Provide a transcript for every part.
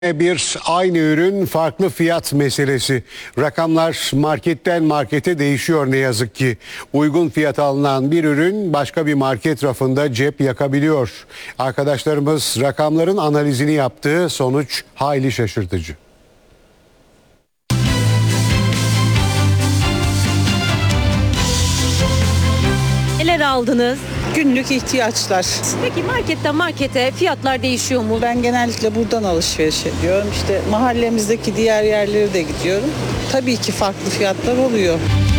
Bir aynı ürün farklı fiyat meselesi. Rakamlar marketten markete değişiyor ne yazık ki. Uygun fiyat alınan bir ürün başka bir market rafında cep yakabiliyor. Arkadaşlarımız rakamların analizini yaptı. Sonuç hayli şaşırtıcı. Neler aldınız? Günlük ihtiyaçlar. Peki marketten markete fiyatlar değişiyor mu? Ben genellikle buradan alışveriş ediyorum. İşte mahallemizdeki diğer yerlere de gidiyorum. Tabii ki farklı fiyatlar oluyor.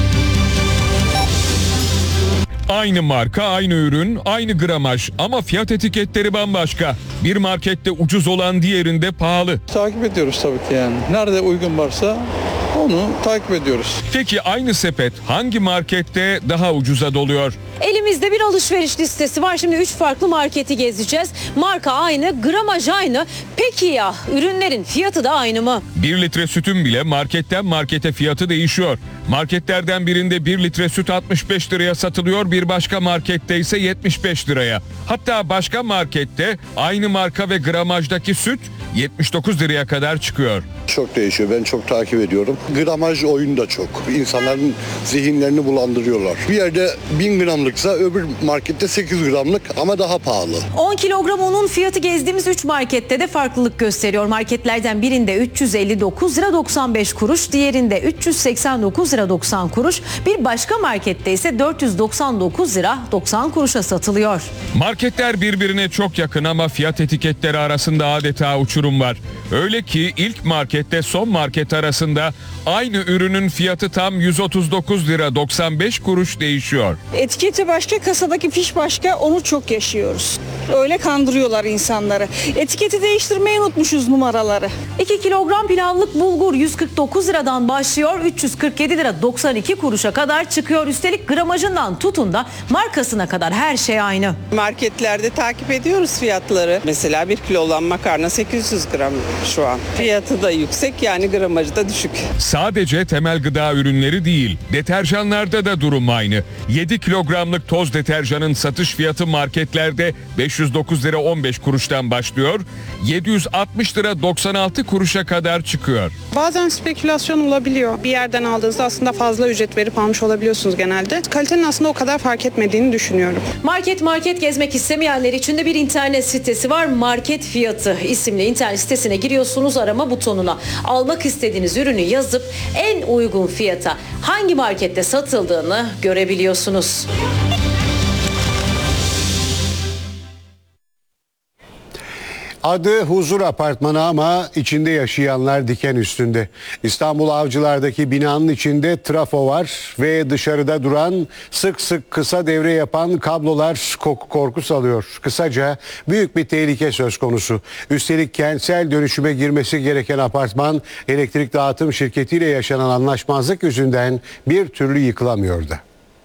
Aynı marka, aynı ürün, aynı gramaj ama fiyat etiketleri bambaşka. Bir markette ucuz olan diğerinde pahalı. Takip ediyoruz tabii ki yani. Nerede uygun varsa onu takip ediyoruz. Peki aynı sepet hangi markette daha ucuza doluyor? Elimizde bir alışveriş listesi var. Şimdi 3 farklı marketi gezeceğiz. Marka aynı, gramaj aynı. Peki ya ürünlerin fiyatı da aynı mı? 1 litre sütün bile marketten markete fiyatı değişiyor. Marketlerden birinde 1 litre süt 65 liraya satılıyor, bir başka markette ise 75 liraya. Hatta başka markette aynı marka ve gramajdaki süt 79 liraya kadar çıkıyor. Çok değişiyor. Ben çok takip ediyorum. Gramaj oyunu da çok. İnsanların zihinlerini bulandırıyorlar. Bir yerde 1000 gramlıksa öbür markette 8 gramlık ama daha pahalı. 10 kilogram unun fiyatı gezdiğimiz 3 markette de farklılık gösteriyor. Marketlerden birinde 359 lira 95 kuruş, diğerinde 389 lira 90 kuruş, bir başka markette ise 499 lira 90 kuruşa satılıyor. Marketler birbirine çok yakın ama fiyat etiketleri arasında adeta uçurum var. Öyle ki ilk markette son market arasında aynı ürünün fiyatı tam 139 lira 95 kuruş değişiyor. Etiketi başka, kasadaki fiş başka, onu çok yaşıyoruz. Öyle kandırıyorlar insanları. Etiketi değiştirmeyi unutmuşuz, numaraları. 2 kilogram pilavlık bulgur 149 liradan başlıyor, 347 lira 92 kuruşa kadar çıkıyor. Üstelik gramajından tutun da markasına kadar her şey aynı. Marketlerde takip ediyoruz fiyatları. Mesela 1 kilo olan makarna 800 gram şu an. Fiyatı da yüksek, yani gramajı da düşük. Sadece temel gıda ürünleri değil, deterjanlarda da durum aynı. 7 kilogramlık toz deterjanın satış fiyatı marketlerde 509 lira 15 kuruştan başlıyor, 760 lira 96 kuruşa kadar çıkıyor. Bazen spekülasyon olabiliyor. Bir yerden aldığınızda aslında fazla ücret verip almış olabiliyorsunuz genelde. Kalitenin aslında o kadar fark etmediğini düşünüyorum. Market gezmek istemeyenler için de bir internet sitesi var. Market Fiyatı isimli internet sitesine giriyorsunuz, arama butonuna almak istediğiniz ürünü yazıp en uygun fiyata hangi markette satıldığını görebiliyorsunuz. Adı huzur apartmanı ama içinde yaşayanlar diken üstünde. İstanbul Avcılar'daki binanın içinde trafo var ve dışarıda duran, sık sık kısa devre yapan kablolar korku salıyor. Kısaca büyük bir tehlike söz konusu. Üstelik kentsel dönüşüme girmesi gereken apartman elektrik dağıtım şirketiyle yaşanan anlaşmazlık yüzünden bir türlü yıkılamıyordu.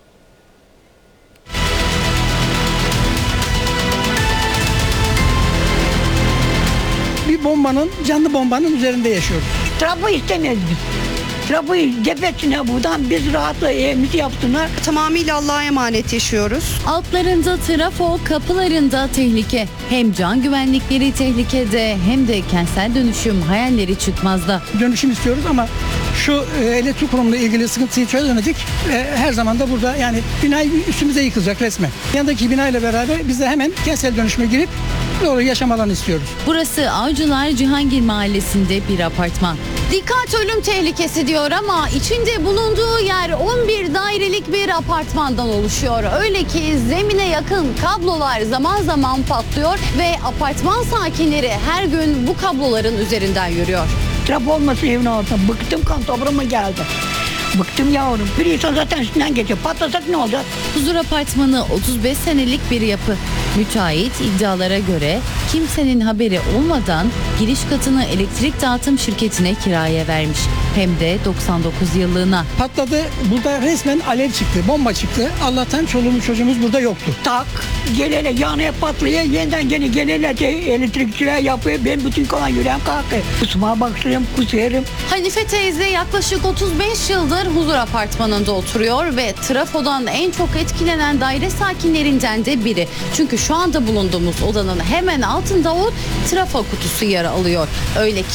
Canlı bombanın üzerinde yaşıyoruz. Trafo istemiyoruz biz. Trafoyu defetsinler buradan, biz rahatla evimizi yapsınlar. Tamamıyla Allah'a emanet yaşıyoruz. Altlarında trafo, kapılarında tehlike. Hem can güvenlikleri tehlikede hem de kentsel dönüşüm hayalleri çıkmazda. Dönüşüm istiyoruz ama şu elektrik kurumuyla ilgili sıkıntıyı çözemedik. Her zaman da burada yani bina üstümüze yıkılacak resmen. Yanındaki binayla beraber biz de hemen kentsel dönüşüme girip doğru yaşam alanı istiyoruz. Burası Avcılar Cihangir Mahallesi'nde bir apartman. Dikkat, ölüm tehlikesi diyor ama içinde bulunduğu yer 11 dairelik bir apartmandan oluşuyor. Öyle ki zemine yakın kablolar zaman zaman patlıyor ve apartman sakinleri her gün bu kabloların üzerinden yürüyor. Trafo olmasın evin altına. Bıktım, kan toprağıma geldi. Bıktım yavrum. Bir insan zaten üstünden geçiyor. Patlasak ne olacak? Huzur Apartmanı 35 senelik bir yapı. Müteahhit iddialara göre kimsenin haberi olmadan giriş katını elektrik dağıtım şirketine kiraya vermiş. Hem de 99 yıllığına. Patladı. Burada resmen alev çıktı. Bomba çıktı. Allah'tan çoluğumuz çocuğumuz burada yoktu. Tak. Gelele yanıya patlıyor. Yeniden gene gelele elektrikçiler yapıyor. Ben bütün kalan yüreğim kalkıyor. Kusma bakıyorum, kusuyorum. Hanife teyze yaklaşık 35 yıldır Huzur Apartmanı'nda oturuyor ve trafodan en çok etkilenen daire sakinlerinden de biri. Çünkü şu anda bulunduğumuz odanın hemen alt altında o trafo kutusu yer alıyor. Öyle ki